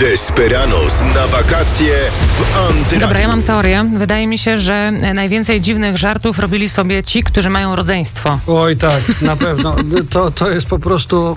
Desperados na wakacje w Antyradiu. Dobra, ja mam teorię. Wydaje mi się, że najwięcej dziwnych żartów robili sobie ci, którzy mają rodzeństwo. Oj tak, na pewno. To jest po prostu...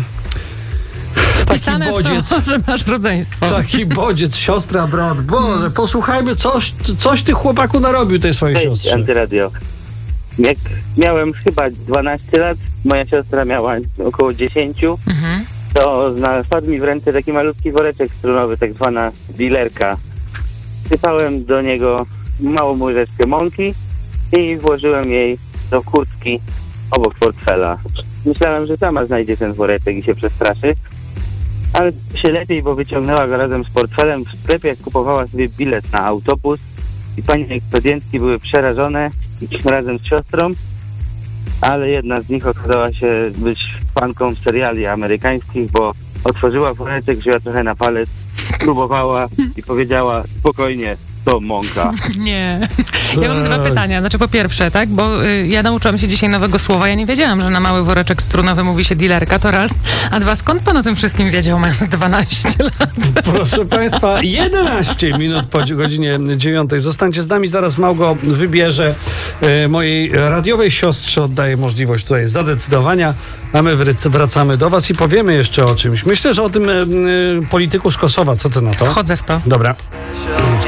taki bodziec. To, że masz rodzeństwo. Taki bodziec, siostra, brat. Boże, posłuchajmy, coś ty chłopaku narobił tej swojej siostrze. Antyradio. Jak miałem chyba 12 lat, moja siostra miała około 10, to wpadł mi w ręce taki malutki woreczek strunowy, tak zwana dilerka. Sypałem do niego małą łyżeczkę mąki i włożyłem jej do kurtki obok portfela. Myślałem, że sama znajdzie ten woreczek i się przestraszy, ale się lepiej, bo wyciągnęła go razem z portfelem w sklepie, jak kupowała sobie bilet na autobus i panie ekspedientki były przerażone razem z siostrą, ale jedna z nich okazała się być fanką seriali amerykańskich, bo otworzyła woreczek, wzięła trochę na palec, próbowała i powiedziała: spokojnie, to mąka. Nie. Ja mam dwa pytania. Znaczy po pierwsze, tak, bo ja nauczyłam się dzisiaj nowego słowa. Ja nie wiedziałam, że na mały woreczek strunowy mówi się dilerka, to raz. A dwa, skąd pan o tym wszystkim wiedział, mając 12 lat? Proszę państwa, 11 minut po godzinie 9. Zostańcie z nami, zaraz Małgo wybierze mojej radiowej siostrze, oddaje możliwość tutaj zadecydowania, a my wracamy do was i powiemy jeszcze o czymś. Myślę, że o tym polityku z Kosowa. Co ty na to? Wchodzę w to. Dobra.